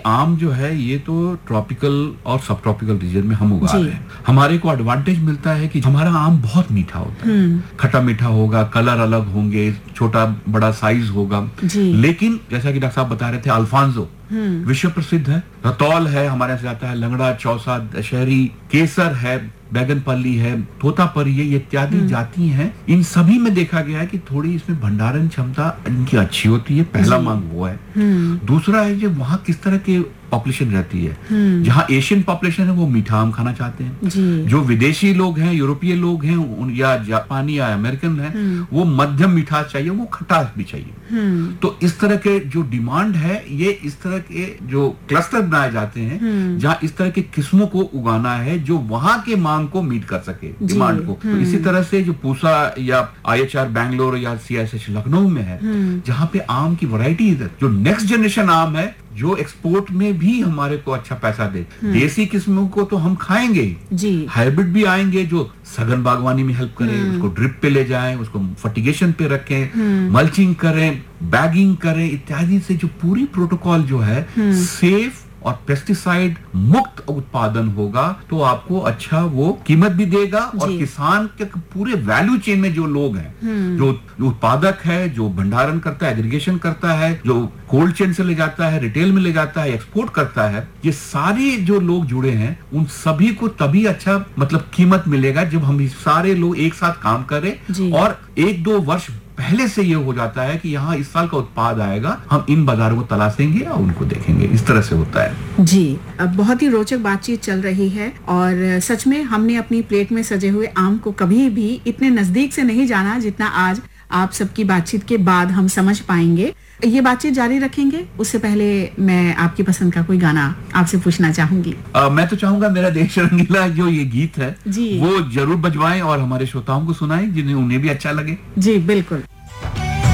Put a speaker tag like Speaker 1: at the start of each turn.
Speaker 1: आम जो है ये तो ट्रॉपिकल और सब ट्रॉपिकल रीजन में हम उगा रहे हैं। हमारे को एडवांटेज मिलता है कि हमारा आम बहुत मीठा होता है, खट्टा मीठा होगा, कलर अलग होंगे, छोटा बड़ा साइज होगा। लेकिन जैसा कि डॉक्टर साहब बता रहे थे, अल्फांसो विश्व प्रसिद्ध है, रतौल है, हमारे यहाँ से आता है, लंगड़ा, चौसा, दशहरी, केसर है, बैगनपल्ली है, तोतापरी है, ये इत्यादि जाति हैं। इन सभी में देखा गया है कि थोड़ी इसमें भंडारण क्षमता इनकी अच्छी होती है। पहला मांग वो है। दूसरा है जो वहाँ किस तरह के पॉपुलेशन रहती है। जहाँ एशियन पॉपुलेशन है वो मीठा आम खाना चाहते हैं। जो विदेशी लोग हैं, यूरोपीय लोग हैं या जापानी या अमेरिकन हैं, वो मध्यम मीठा चाहिए, वो खटास भी चाहिए। तो इस तरह के जो डिमांड है, ये इस तरह के जो क्लस्टर बनाए जाते हैं जहाँ इस तरह के किस्मों को उगाना है जो वहां के मांग को मीट कर सके, डिमांड को। तो इसी तरह से जो पूसा या IHR बैंगलोर या CSH लखनऊ में है, जहाँ पे आम की वैरायटी है, जो नेक्स्ट जनरेशन आम है, जो एक्सपोर्ट में भी हमारे को अच्छा पैसा दे। देसी किस्मों को तो हम खाएंगे ही, हाइब्रिड भी आएंगे जो सघन बागवानी में हेल्प करें, उसको ड्रिप पे ले जाएं, उसको फर्टिगेशन पे रखें, मल्चिंग करें, बैगिंग करें इत्यादि से जो पूरी प्रोटोकॉल जो है सेफ और पेस्टिसाइड मुक्त उत्पादन होगा, तो आपको अच्छा वो कीमत भी देगा। और किसान के पूरे वैल्यू चेन में जो लोग हैं, जो उत्पादक है, जो भंडारण करता है, एग्रीगेशन करता है, जो कोल्ड चेन से ले जाता है, रिटेल में ले जाता है, एक्सपोर्ट करता है, ये सारे जो लोग जुड़े हैं, उन सभी को तभी अच्छा मतलब कीमत मिलेगा जब हम सारे लोग एक साथ काम करें। और 1-2 वर्ष पहले से ये हो जाता है कि यहाँ इस साल का उत्पाद आएगा, हम इन बाजारों को तलाशेंगे और उनको देखेंगे। इस तरह से होता है।
Speaker 2: जी, अब बहुत ही रोचक बातचीत चल रही है और सच में हमने अपनी प्लेट में सजे हुए आम को कभी भी इतने नजदीक से नहीं जाना जितना आज आप सबकी बातचीत के बाद हम समझ पाएंगे। ये बातचीत जारी रखेंगे, उससे पहले मैं आपकी पसंद का कोई गाना आपसे पूछना चाहूंगी।
Speaker 1: मैं तो चाहूंगा मेरा देश रंगीला जो ये गीत है वो जरूर बजवाएं और हमारे श्रोताओं को सुनाएं, जिन्हें उन्हें भी अच्छा लगे।
Speaker 2: जी बिल्कुल।